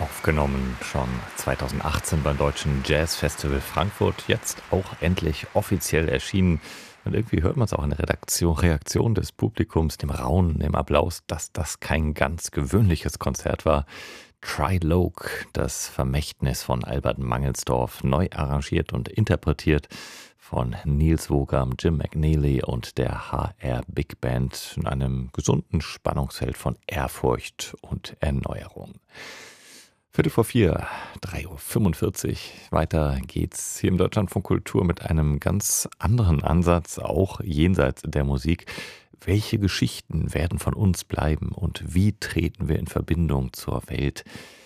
Aufgenommen schon 2018 beim Deutschen Jazz Festival Frankfurt, jetzt auch endlich offiziell erschienen. Und irgendwie hört man es auch in der Reaktion des Publikums, dem Raunen, dem Applaus, dass das kein ganz gewöhnliches Konzert war. Trilogue, das Vermächtnis von Albert Mangelsdorff, neu arrangiert und interpretiert von Niels Wogam, Jim McNeely und der HR Big Band in einem gesunden Spannungsfeld von Ehrfurcht und Erneuerung. Viertel vor vier, 3:45 Uhr. Weiter geht's hier im Deutschlandfunk Kultur mit einem ganz anderen Ansatz, auch jenseits der Musik. Welche Geschichten werden von uns bleiben und wie treten wir in Verbindung zur Welt?